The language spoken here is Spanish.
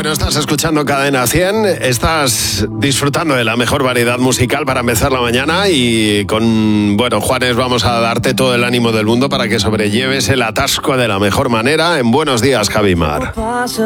Bueno, estás escuchando Cadena 100, estás disfrutando de la mejor variedad musical para empezar la mañana y con, Juanes, vamos a darte todo el ánimo del mundo para que sobrelleves el atasco de la mejor manera. En Buenos Días, Javimar.